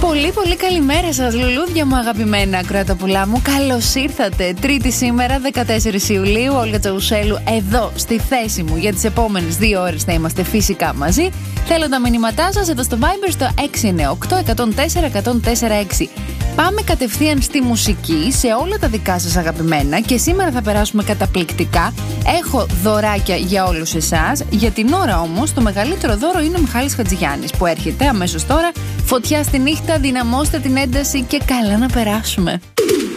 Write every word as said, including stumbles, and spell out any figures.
Πολύ πολύ καλημέρα σας, λουλούδια μου αγαπημένα ακροατοπουλά μου. Καλώς ήρθατε. Τρίτη σήμερα, δεκατέσσερις Ιουλίου, Όλγα Τσαουσέλου εδώ στη θέση μου. Για τις επόμενες δύο ώρες θα είμαστε φυσικά μαζί. Θέλω τα μηνύματά σας εδώ στο Viber στο έξι εννιά οκτώ ένα μηδέν τέσσερα ένα μηδέν τέσσερα έξι. Πάμε κατευθείαν στη μουσική, σε όλα τα δικά σας αγαπημένα, και σήμερα θα περάσουμε καταπληκτικά. Έχω δωράκια για όλους εσάς. Για την ώρα όμως το μεγαλύτερο δώρο είναι ο Μιχάλης Χατζηγιάννης που έρχεται αμέσως τώρα. Φωτιά στη νύχτα, δυναμώστε την ένταση και καλά να περάσουμε.